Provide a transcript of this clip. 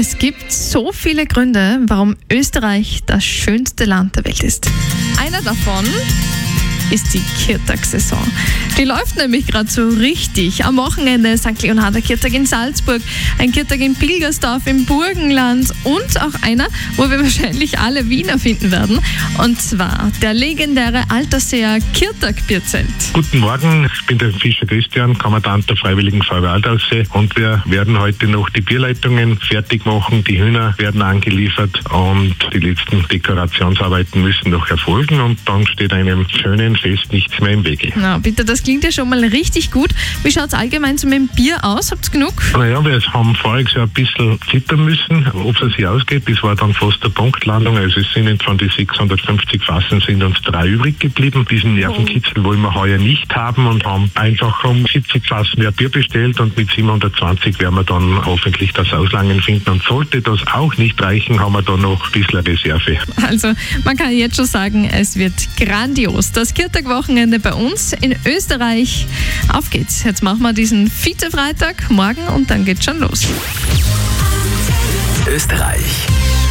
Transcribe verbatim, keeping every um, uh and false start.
Es gibt so viele Gründe, warum Österreich das schönste Land der Welt ist. Einer davon ist die Kirtag-Saison. Die läuft nämlich gerade so richtig. Am Wochenende Sankt Leonharder Kirtag in Salzburg, ein Kirtag in Pilgersdorf im Burgenland und auch einer, wo wir wahrscheinlich alle Wiener finden werden. Und zwar der legendäre Alterseer Kirtag-Bierzelt. Guten Morgen, ich bin der Fischer Christian, Kommandant der Freiwilligen Feuerwehr Altersee, und wir werden heute noch die Bierleitungen fertig machen. Die Hühner werden angeliefert und die letzten Dekorationsarbeiten müssen noch erfolgen, und dann steht einem schönen Fest nichts mehr im Wege. Na bitte, das klingt ja schon mal richtig gut. Wie schaut es allgemein so mit dem Bier aus? Habt ihr genug? Naja, wir haben voriges Jahr ein bisschen zittern müssen, ob es sich ausgeht. Das war dann fast eine Punktlandung. Also es sind von den sechshundertfünfzig Fassen sind uns drei übrig geblieben. Diesen Nervenkitzel wollen wir heuer nicht haben und haben einfach um siebzig Fassen mehr Bier bestellt, und mit siebenhundertzwanzig werden wir dann hoffentlich das Auslangen finden. Und sollte das auch nicht reichen, haben wir dann noch ein bisschen Reserve. Also man kann jetzt schon sagen, es wird grandios. Das Kirtag-Wochenende bei uns in Österreich. Auf geht's. Jetzt machen wir diesen Vize-Freitag morgen und dann geht's schon los. Österreich.